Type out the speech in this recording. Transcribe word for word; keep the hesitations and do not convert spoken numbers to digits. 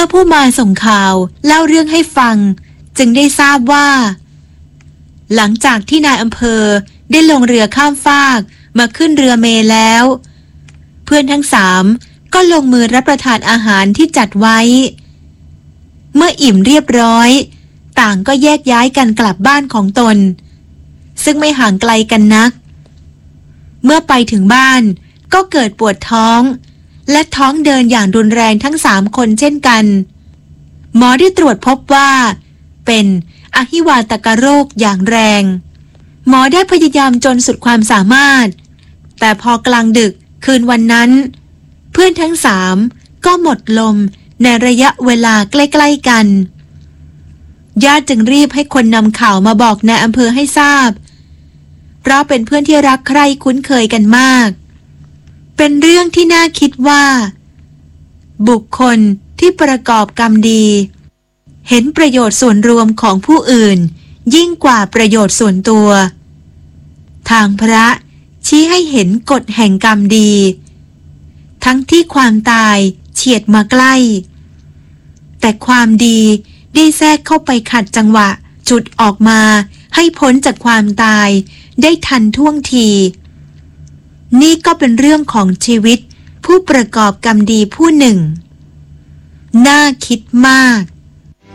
มื่อผู้มาส่งข่าวเล่าเรื่องให้ฟังจึงได้ทราบว่าหลังจากที่นายอำเภอได้ลงเรือข้ามฟากมาขึ้นเรือเมล์แล้วเพื่อนทั้งสามก็ลงมือรับประทานอาหารที่จัดไว้เมื่ออิ่มเรียบร้อยต่างก็แยกย้ายกันกลับบ้านของตนซึ่งไม่ห่างไกลกันนักเมื่อไปถึงบ้านก็เกิดปวดท้องและท้องเดินอย่างรุนแรงทั้งสามคนเช่นกันหมอได้ตรวจพบว่าเป็นอหิวาตกโรคอย่างแรงหมอได้พยายามจนสุดความสามารถแต่พอกลางดึกคืนวันนั้นเพื่อนทั้งสามก็หมดลมในระยะเวลาใกล้ๆกันญาติจึงรีบให้คนนำข่าวมาบอกนายอำเภอให้ทราบเพราะเป็นเพื่อนที่รักใคร่คุ้นเคยกันมากเป็นเรื่องที่น่าคิดว่าบุคคลที่ประกอบกรรมดีเห็นประโยชน์ส่วนรวมของผู้อื่นยิ่งกว่าประโยชน์ส่วนตัวทางพระชี้ให้เห็นกฎแห่งกรรมดีทั้งที่ความตายเฉียดมาใกล้แต่ความดีได้แทรกเข้าไปขัดจังหวะจุดออกมาให้พ้นจากความตายได้ทันท่วงทีนี่ก็เป็นเรื่องของชีวิตผู้ประกอบกรรมดีผู้หนึ่งน่าคิดมาก